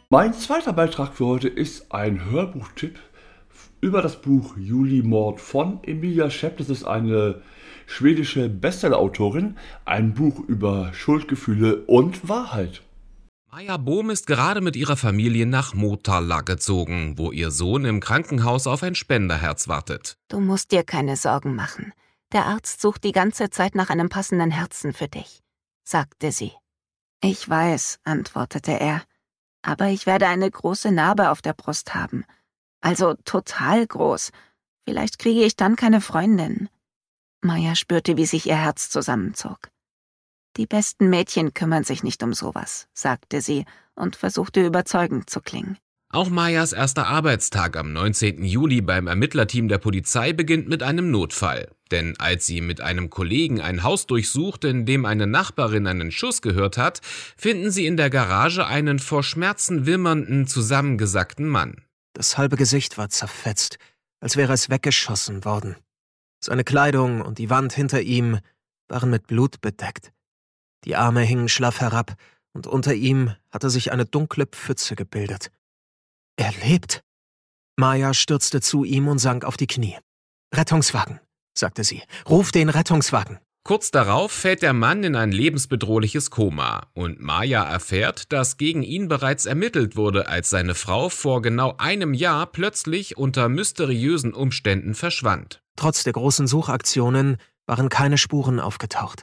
Mein zweiter Beitrag für heute ist ein Hörbuchtipp über das Buch Julimord von Emilia Schepp. Das ist eine schwedische Bestsellerautorin. Ein Buch über Schuldgefühle und Wahrheit. Maja Bohm ist gerade mit ihrer Familie nach Motala gezogen, wo ihr Sohn im Krankenhaus auf ein Spenderherz wartet. Du musst dir keine Sorgen machen. Der Arzt sucht die ganze Zeit nach einem passenden Herzen für dich, sagte sie. Ich weiß, antwortete er, aber ich werde eine große Narbe auf der Brust haben. Also total groß. Vielleicht kriege ich dann keine Freundin. Maja spürte, wie sich ihr Herz zusammenzog. Die besten Mädchen kümmern sich nicht um sowas, sagte sie und versuchte überzeugend zu klingen. Auch Majas erster Arbeitstag am 19. Juli beim Ermittlerteam der Polizei beginnt mit einem Notfall. Denn als sie mit einem Kollegen ein Haus durchsucht, in dem eine Nachbarin einen Schuss gehört hat, finden sie in der Garage einen vor Schmerzen wimmernden, zusammengesackten Mann. Das halbe Gesicht war zerfetzt, als wäre es weggeschossen worden. Seine Kleidung und die Wand hinter ihm waren mit Blut bedeckt. Die Arme hingen schlaff herab und unter ihm hatte sich eine dunkle Pfütze gebildet. Er lebt! Maja stürzte zu ihm und sank auf die Knie. »Rettungswagen«, sagte sie. »Ruf den Rettungswagen!« Kurz darauf fällt der Mann in ein lebensbedrohliches Koma und Maja erfährt, dass gegen ihn bereits ermittelt wurde, als seine Frau vor genau einem Jahr plötzlich unter mysteriösen Umständen verschwand. Trotz der großen Suchaktionen waren keine Spuren aufgetaucht.